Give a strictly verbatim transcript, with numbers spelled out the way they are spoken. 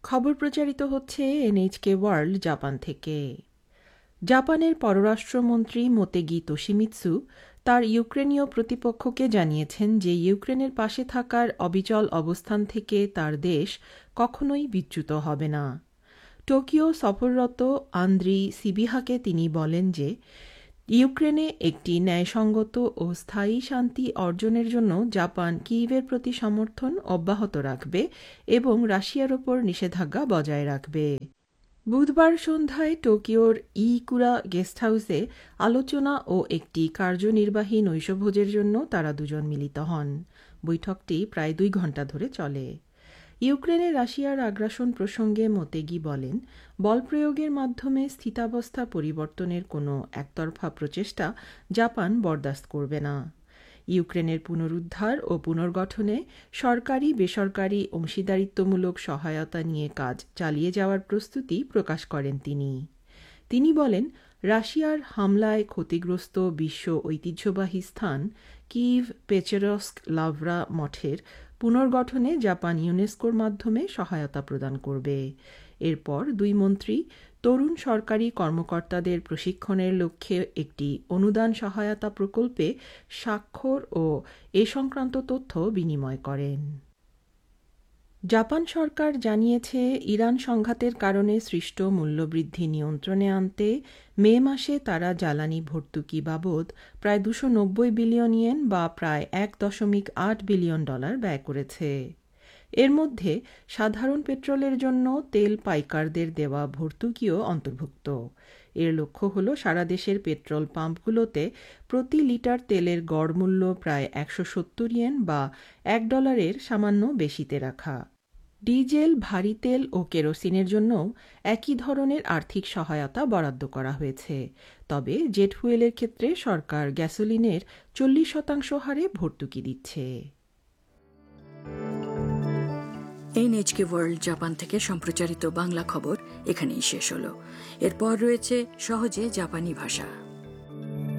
খবর প্রচারিত হচ্ছে এনএইচকে ওয়ার্ল্ড জাপান থেকে। জাপানের পররাষ্ট্রমন্ত্রী মোতেগি তোশিমিৎসু তার ইউক্রেনীয় প্রতিপক্ষকে জানিয়েছেন যে ইউক্রেনের পাশে থাকার অবিচল অবস্থান থেকে তার দেশ কখনোই বিচ্যুত হবে না। টোকিও সফররত আন্দ্রি সিবিহাকে তিনি বলেন যে ইউক্রেনে একটি ন্যায়সঙ্গত ও স্থায়ী শান্তি অর্জনের জন্য জাপান কিয়েভের প্রতি সমর্থন অব্যাহত রাখবে এবং রাশিয়ার ওপর নিষেধাজ্ঞা বজায় রাখবে। বুধবার সন্ধ্যায় টোকিওর ইকুরা গেস্ট হাউসে আলোচনা ও একটি কার্যনির্বাহী নৈশভোজের জন্য তারা দুজন মিলিত হন। বৈঠকটি প্রায় দুই ঘণ্টা ধরে চলে। ইউক্রেনে রাশিয়ার আগ্রাসন প্রসঙ্গে মোতেগি বলেন, বল প্রয়োগের মাধ্যমে স্থিতাবস্থা পরিবর্তনের কোনো একতরফা প্রচেষ্টা জাপান বরদাস্ত করবে না। ইউক্রেনের পুনরুদ্ধার ও পুনর্গঠনে সরকারি বেসরকারি অংশীদারিত্বমূলক সহায়তা নিয়ে কাজ চালিয়ে যাওয়ার প্রস্তুতি প্রকাশ করেন তিনি। তিনি বলেন, রাশিয়ার হামলায় ক্ষতিগ্রস্ত বিশ্ব ঐতিহ্যবাহী স্থান কিভ পেচেরস্ক লাভরা মঠের পুনর্গঠনে জাপান ইউনেস্কোর মাধ্যমে সহায়তা প্রদান করবে। এরপর দুই মন্ত্রী তরুণ সরকারি কর্মকর্তাদের প্রশিক্ষণের লক্ষ্যে একটি অনুদান সহায়তা প্রকল্পে স্বাক্ষর ও এ সংক্রান্ত তথ্য বিনিময় করেন। জাপান সরকার জানিয়েছে, ইরান সংঘাতের কারণে সৃষ্ট মূল্যবৃদ্ধি নিয়ন্ত্রণে আনতে মে মাসে তারা জ্বালানি ভর্তুকি বাবদ প্রায় দুশো নব্বই বিলিয়ন ইয়েন বা প্রায় এক দশমিক আট বিলিয়ন ডলার ব্যয় করেছে। এর মধ্যে সাধারণ পেট্রোলের জন্য তেল পাইকারদের দেওয়া ভর্তুকিও অন্তর্ভুক্ত। এর লক্ষ্য হল সারা দেশের পেট্রোল পাম্পগুলোতে প্রতি লিটার তেলের গড় মূল্য প্রায় একশো সত্তর ইয়েন বা এক ডলারের সামান্য বেশিতে রাখা। ডিজেল, ভারী তেল ও কেরোসিনের জন্য একই ধরনের আর্থিক সহায়তা বরাদ্দ করা হয়েছে। তবে জেট ফুয়েলের ক্ষেত্রে সরকার গ্যাসোলিনের চল্লিশ শতাংশ হারে ভর্তুকি দিচ্ছে। এনএইচকে ওয়ার্ল্ড জাপান থেকে সম্প্রচারিত বাংলা খবর এখানেই শেষ হলো। এরপর রয়েছে সহজে জাপানি ভাষা।